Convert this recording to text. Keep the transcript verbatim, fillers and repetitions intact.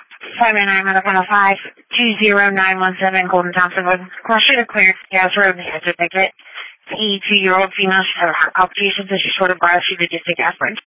seven nine one oh five two zero nine one seven Golden Thompson Road. Cross to clear gas road has a ticket. eighty-two-year-old female, her palpitations as she sort of brought up she did just take aspirin.